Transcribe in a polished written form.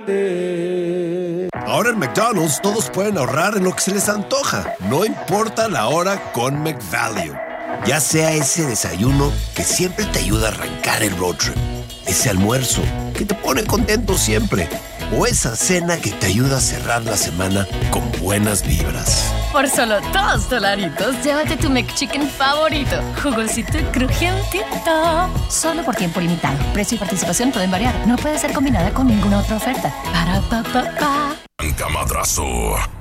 Ahora en McDonald's todos pueden ahorrar en lo que se les antoja. No importa la hora con McValue. Ya sea ese desayuno que siempre te ayuda a arrancar el road trip. Ese almuerzo que te pone contento siempre. O esa cena que te ayuda a cerrar la semana con buenas vibras. Por solo $2, llévate tu McChicken favorito. Jugosito y crujientito. Solo por tiempo limitado. Precio y participación pueden variar. No puede ser combinada con ninguna otra oferta. Para pa, pa, pa. Madrazo.